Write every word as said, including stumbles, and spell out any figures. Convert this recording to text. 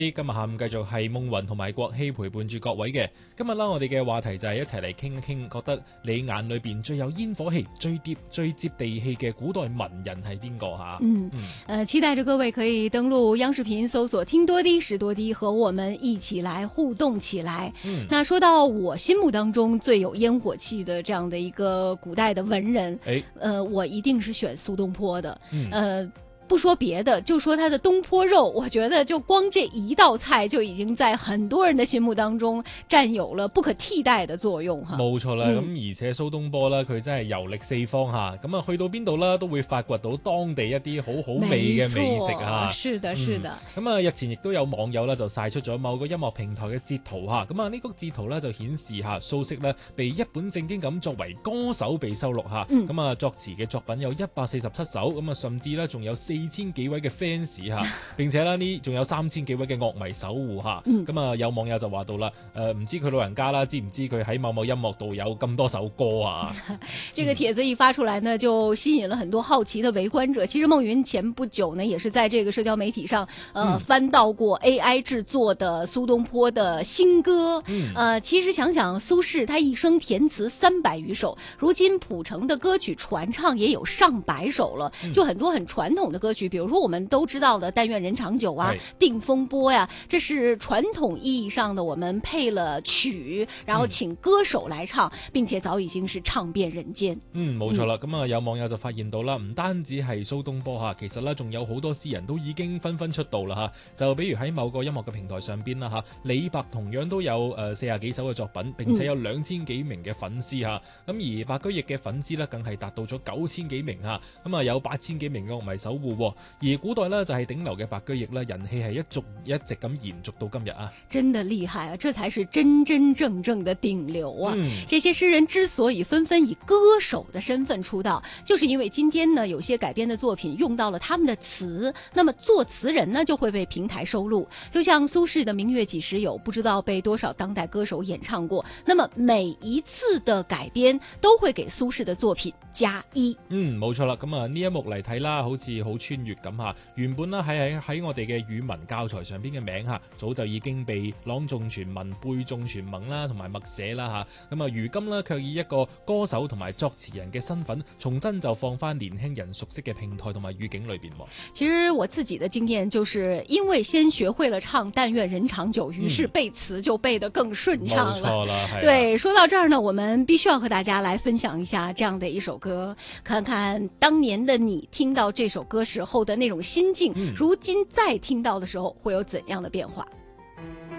今日下午繼續係夢雲同埋國希陪伴住各位嘅。今日啦，我哋嘅話題就係一齊嚟傾一傾，覺得你眼裏邊最有煙火氣、最貼、最接地氣嘅古代文人係邊個吓？ 嗯，嗯呃，期待着各位可以登錄央視頻搜索聽多啲、識多啲，和我們一起來互動起來。嗯，那說到我心目當中最有煙火氣的這樣的一個古代的文人，誒，呃，我一定是選蘇東坡的。嗯，呃。不說別的，就說他的東坡肉，我覺得就光這一道菜就已經在很多人的心目當中占有了不可替代的作用哈。冇錯啦，咁、嗯、而且蘇東坡啦，佢真係遊歷四方吓，咁啊去到邊度啦都會發掘到當地一啲好好味嘅美食啊。是的，是的。咁啊、嗯、日前亦都有網友啦就晒出咗某個音樂平台嘅截圖吓，咁啊呢個截圖咧就顯示吓蘇軾咧被一本正經咁作為歌手被收錄吓，咁、嗯、啊作詞嘅作品有一百四十七首，咁啊甚至咧仲有四。二千幾位嘅 fans 吓，並且啦呢仲有三千幾位嘅樂迷守護吓，咁啊、嗯、有網友就話到啦，誒、呃、唔知佢老人家啦，知唔知佢喺某某音樂度有咁多首歌啊？這個帖子一發出來呢，就吸引了很多好奇的圍觀者。其實孟雲前不久呢，也是在這個社交媒體上，呃、嗯、翻到過 A I 製作的蘇東坡的新歌。嗯，呃其實想想蘇軾，他一生填詞三百餘首，如今譜成的歌曲傳唱也有上百首了，就很多很傳統的歌曲。比如說我們都知道的但願人長久啊，定風波呀，這是傳統意義上的我們配了曲，然後請歌手來唱，嗯、並且早已經是唱遍人間。嗯，冇錯啦。咁啊、嗯、有網友就發現到啦，唔單止係蘇東坡吓，其實咧仲有好多詩人都已經紛紛出道啦吓。就比如喺某個音樂嘅平台上邊啦吓，李白同樣都有誒四十幾首嘅作品，並且有兩千幾名嘅粉絲吓。咁、嗯、而白居易嘅粉絲咧更係達到咗九千幾名吓。咁啊有八千幾名嘅樂迷守護。而古代呢，就係頂流嘅白居易呢，人氣係一續一直咁延續到今日啊！真的厲害啊！這才是真真正正的頂流啊！嗯、這些詩人之所以紛紛以歌手的身份出道，就是因為今天呢，有些改編的作品用到了他們的詞，那麼作詞人呢就會被平台收錄。就像蘇軾的《明月幾時有》，不知道被多少當代歌手演唱過。那麼每一次的改編都會給蘇軾的作品加一。嗯，冇錯啦。咁啊呢一幕嚟睇啦，好似好穿越咁吓。原本啦喺喺喺我哋嘅語文教材上邊嘅名吓，早就已經被朗誦全文、背誦全文啦，同埋默寫啦吓。咁啊，如今呢，卻以一個歌手同埋作詞人嘅身份，重新就放翻年輕人熟悉嘅平台同埋語境裏邊。其實我自己的經驗就是因為先學會了唱《但願人長久》，於是背詞就背得更順暢了。冇錯啦，係。對，說到這兒呢，我們必須要和大家來分享一下這樣的一首歌，看看當年的你聽到這首歌時候的那種心境，如今再聽到的時候會有怎樣的變化。